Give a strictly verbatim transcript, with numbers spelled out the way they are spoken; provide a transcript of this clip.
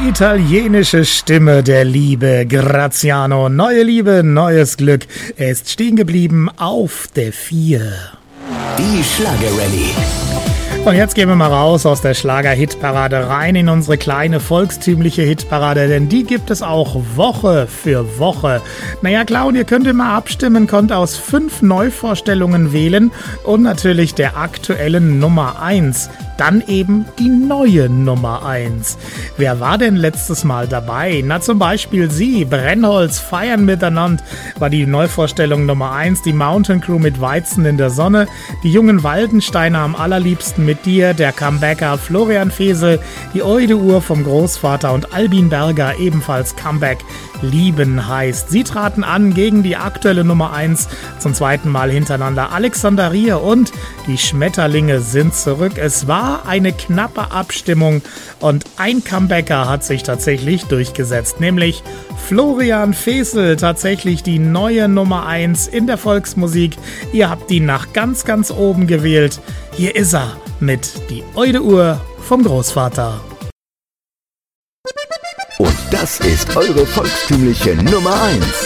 italienische Stimme der Liebe, Graziano. Neue Liebe, neues Glück. Er ist stehen geblieben auf der vier. Die Schlager-Rallye. Und jetzt gehen wir mal raus aus der Schlager-Hitparade rein in unsere kleine volkstümliche Hitparade, denn die gibt es auch Woche für Woche. Naja klar, und ihr könnt immer abstimmen, könnt aus fünf Neuvorstellungen wählen und natürlich der aktuellen Nummer eins. Dann eben die neue Nummer eins. Wer war denn letztes Mal dabei? Na zum Beispiel Sie, Brennholz, Feiern miteinander war die Neuvorstellung Nummer eins, die Mountain Crew mit Weizen in der Sonne, die jungen Waldensteiner am allerliebsten mit dir, der Comebacker Florian Fesel, die Eude-Uhr vom Großvater und Albin Berger, ebenfalls Comeback, Lieben heißt. Sie traten an gegen die aktuelle Nummer eins, zum zweiten Mal hintereinander Alexander Rier und die Schmetterlinge sind zurück. Es war eine knappe Abstimmung und ein Comebacker hat sich tatsächlich durchgesetzt, nämlich Florian Fesel, tatsächlich die neue Nummer eins in der Volksmusik. Ihr habt ihn nach ganz, ganz oben gewählt. Hier ist er mit die Eude-Uhr vom Großvater. Und das ist eure volkstümliche Nummer eins.